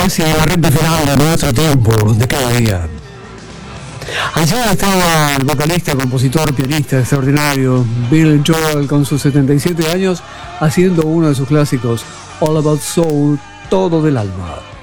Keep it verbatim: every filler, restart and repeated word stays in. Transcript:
casi en la recta final de nuestro tiempo, de cada día. Allá estaba el vocalista, compositor, pianista extraordinario Billy Joel con sus setenta y siete años haciendo uno de sus clásicos, All About Soul, todo del alma.